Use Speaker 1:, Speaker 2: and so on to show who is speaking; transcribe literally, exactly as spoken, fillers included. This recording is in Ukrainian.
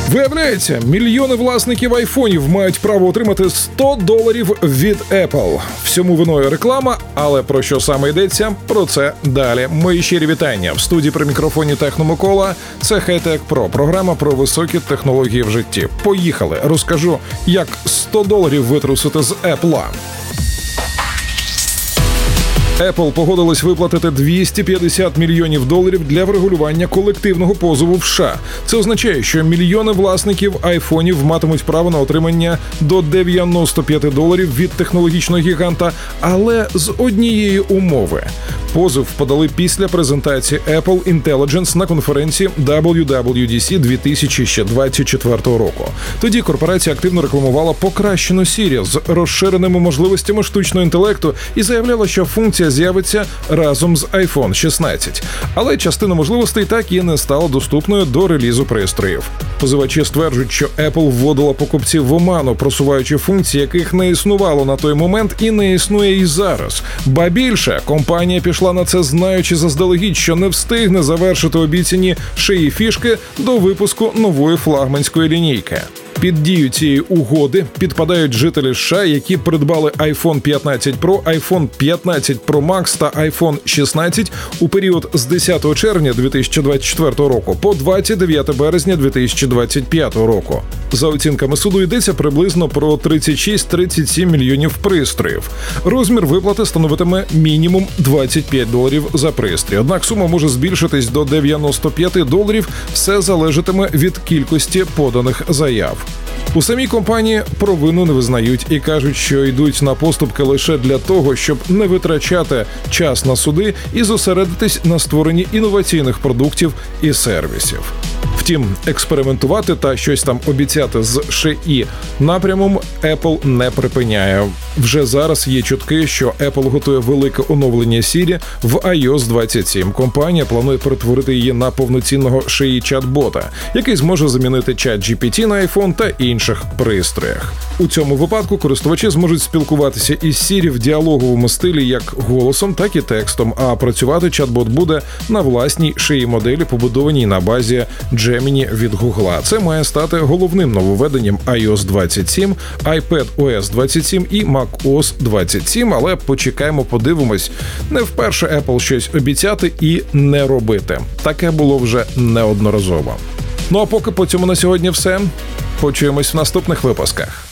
Speaker 1: Виявляється, мільйони власників айфонів мають право отримати сто доларів від Apple. Всьому виною реклама, але про що саме йдеться, про це далі. Мої щирі вітання. В студії при мікрофоні Техно Микола. Це High-Tech Pro, програма про високі технології в житті. Поїхали. Розкажу, як сто доларів витрусити з Apple. Apple погодилась виплатити двісті п'ятдесят мільйонів доларів для врегулювання колективного позову в США. Це означає, що мільйони власників айфонів матимуть право на отримання до дев'яносто п'ять доларів від технологічного гіганта, але з однієї умови. Позов подали після презентації Apple Intelligence на конференції дабл ю дабл ю ді сі дві тисячі двадцять четвертого року. Тоді корпорація активно рекламувала покращену Siri з розширеними можливостями штучного інтелекту і заявляла, що функція з'явиться разом з айфон шістнадцять. Але частина можливостей так і не стала доступною до релізу пристроїв. Позивачі стверджують, що Apple вводила покупців в оману, просуваючи функції, яких не існувало на той момент і не існує і зараз. Ба більше, компанія пішла на це, знаючи заздалегідь, що не встигне завершити обіцяні шиї фішки до випуску нової флагманської лінійки. Під дію цієї угоди підпадають жителі США, які придбали айфон п'ятнадцять Pro, айфон п'ятнадцять Pro Max та айфон шістнадцять у період з десятого червня дві тисячі двадцять четвертого року по двадцять дев'яте березня дві тисячі двадцять п'ятого року. За оцінками суду йдеться приблизно про тридцять шість - тридцять сім мільйонів пристроїв. Розмір виплати становитиме мінімум двадцять п'ять доларів за пристрій. Однак сума може збільшитись до дев'яносто п'ять доларів, все залежатиме від кількості поданих заяв. У самій компанії провину не визнають і кажуть, що йдуть на поступки лише для того, щоб не витрачати час на суди і зосередитись на створенні інноваційних продуктів і сервісів. Втім, експериментувати та щось там обіцяти з шиї напрямом Apple не припиняє. Вже зараз є чутки, що Apple готує велике оновлення Siri в ай о ес двадцять сім. Компанія планує перетворити її на повноцінного шиї чат-бота, який зможе замінити чат джі пі ті на iPhone та інших пристроях. У цьому випадку користувачі зможуть спілкуватися із Siri в діалоговому стилі як голосом, так і текстом, а працювати чат-бот буде на власній шиї моделі, побудованій на базі Gemini від Google. Це має стати головним нововведенням ай о ес двадцять сім, iPadOS двадцять сім і macOS двадцять сім, але почекаємо, подивимось. Не вперше Apple щось обіцяти і не робити. Таке було вже неодноразово. Ну а поки по цьому на сьогодні все. Почуємось в наступних випусках.